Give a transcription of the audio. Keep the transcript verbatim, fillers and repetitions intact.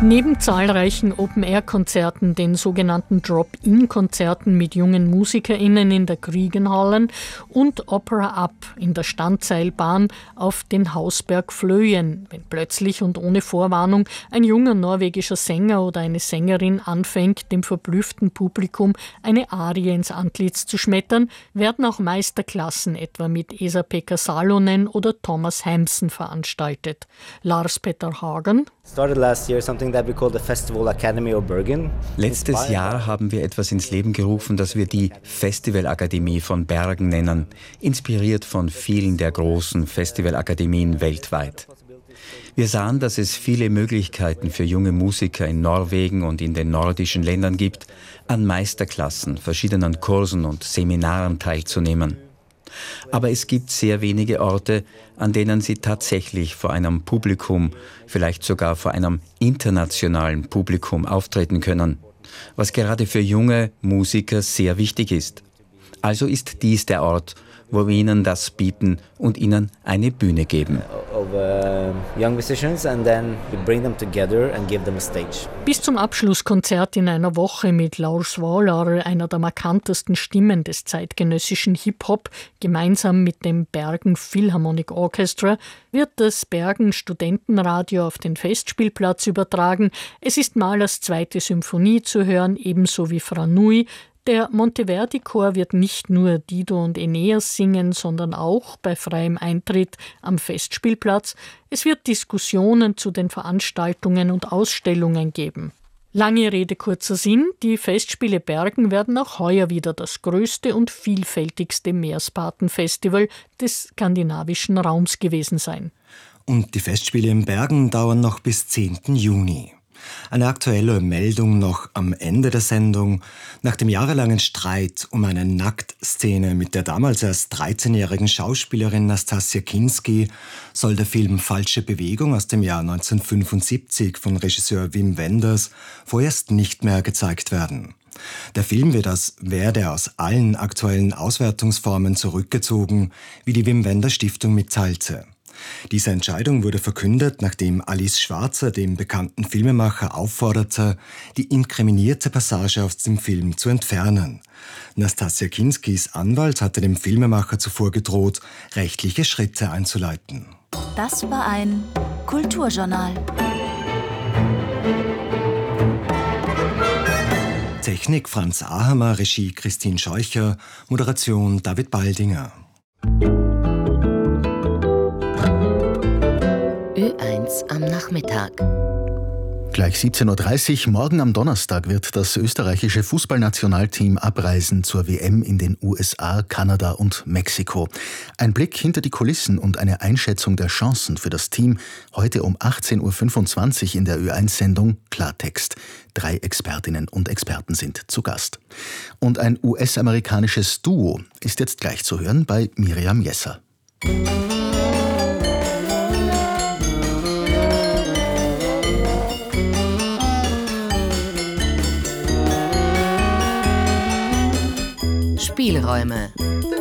Neben zahlreichen Open-Air-Konzerten, den sogenannten Drop-In-Konzerten mit jungen MusikerInnen in der Kriegenhallen und Opera Up in der Standseilbahn auf den Hausberg Flöyen, wenn plötzlich und ohne Vorwarnung ein junger norwegischer Sänger oder eine Sängerin anfängt, dem verblüfften Publikum eine Arie ins Antlitz zu schmettern, werden auch Meisterklassen etwa mit Esa-Pekka Salonen oder Thomas Hampson veranstaltet. Lars-Petter Hagen. Letztes Jahr haben wir etwas ins Leben gerufen, das wir die Festivalakademie von Bergen nennen, inspiriert von vielen der großen Festivalakademien weltweit. Wir sahen, dass es viele Möglichkeiten für junge Musiker in Norwegen und in den nordischen Ländern gibt, an Meisterklassen, verschiedenen Kursen und Seminaren teilzunehmen. Aber es gibt sehr wenige Orte, an denen sie tatsächlich vor einem Publikum, vielleicht sogar vor einem internationalen Publikum auftreten können, was gerade für junge Musiker sehr wichtig ist. Also ist dies der Ort, wo wir ihnen das bieten und ihnen eine Bühne geben. Bis zum Abschlusskonzert in einer Woche mit Lars Vaular, einer der markantesten Stimmen des zeitgenössischen Hip-Hop, gemeinsam mit dem Bergen Philharmonic Orchestra, wird das Bergen Studentenradio auf den Festspielplatz übertragen. Es ist Mahlers zweite Symphonie zu hören, ebenso wie Fra Nui. Der Monteverdi-Chor wird nicht nur Dido und Aeneas singen, sondern auch bei freiem Eintritt am Festspielplatz. Es wird Diskussionen zu den Veranstaltungen und Ausstellungen geben. Lange Rede, kurzer Sinn, die Festspiele Bergen werden auch heuer wieder das größte und vielfältigste Meerspaten-Festival des skandinavischen Raums gewesen sein. Und die Festspiele in Bergen dauern noch bis zehnten Juni. Eine aktuelle Meldung noch am Ende der Sendung. Nach dem jahrelangen Streit um eine Nacktszene mit der damals erst dreizehnjährigen Schauspielerin Nastassja Kinski soll der Film Falsche Bewegung aus dem Jahr neunzehnhundertfünfundsiebzig von Regisseur Wim Wenders vorerst nicht mehr gezeigt werden. Der Film wird als Werde aus allen aktuellen Auswertungsformen zurückgezogen, wie die Wim Wenders Stiftung mitteilte. Diese Entscheidung wurde verkündet, nachdem Alice Schwarzer dem bekannten Filmemacher aufforderte, die inkriminierte Passage aus dem Film zu entfernen. Nastassja Kinskis Anwalt hatte dem Filmemacher zuvor gedroht, rechtliche Schritte einzuleiten. Das war ein Kulturjournal. Technik Franz Ahammer, Regie Christine Scheucher, Moderation David Baldinger. Ö eins am Nachmittag. Gleich siebzehn Uhr dreißig, morgen am Donnerstag wird das österreichische Fußballnationalteam abreisen zur W M in den U S A, Kanada und Mexiko. Ein Blick hinter die Kulissen und eine Einschätzung der Chancen für das Team heute um achtzehn Uhr fünfundzwanzig in der Ö eins Sendung Klartext. Drei Expertinnen und Experten sind zu Gast. Und ein U S-amerikanisches Duo ist jetzt gleich zu hören bei Miriam Jesser. Spielräume.